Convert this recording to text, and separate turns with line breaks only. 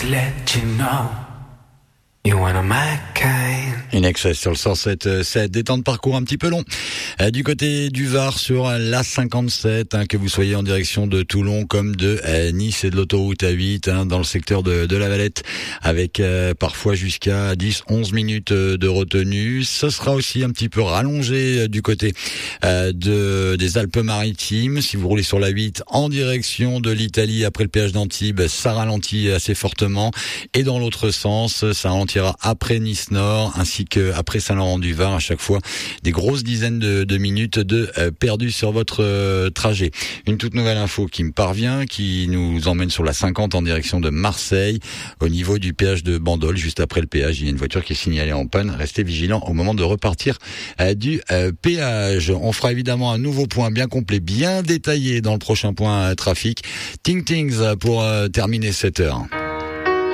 let you know you wanna my kind.
In-Excess sur le 107.7, des temps de parcours un petit peu long. Du côté du Var sur la 57, que vous soyez en direction de Toulon comme de Nice et de l'autoroute A8, dans le secteur de la Valette, avec parfois jusqu'à 10-11 minutes de retenue. Ce sera aussi un petit peu rallongé du côté des Alpes-Maritimes. Si vous roulez sur la 8 en direction de l'Italie après le péage d'Antibes, ça ralentit assez fortement. Et dans l'autre sens, ça ralentira après Nice-Nord ainsi que après Saint-Laurent-du-Var, à chaque fois des grosses dizaines de minutes de perdu sur votre trajet. Une toute nouvelle info qui me parvient, qui nous emmène sur la 50 en direction de Marseille, au niveau du péage de Bandol. Juste après le péage, il y a une voiture qui est signalée en panne. Restez vigilants au moment de repartir du péage. On fera évidemment un nouveau point bien complet, bien détaillé dans le prochain point trafic. Ting Tings pour terminer cette heure.